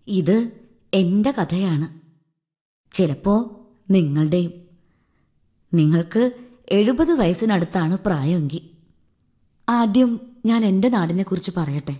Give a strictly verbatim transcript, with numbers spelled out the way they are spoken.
ഇത് എൻ്റെ കഥയാണ്. ചിലപ്പോ നിങ്ങളുടെയും. നിങ്ങൾക്ക് എഴുപത് വയസ്സിനടുത്താണ് പ്രായമെങ്കിൽ. ആദ്യം ഞാൻ എൻ്റെ നാടിനെക്കുറിച്ച് പറയട്ടെ.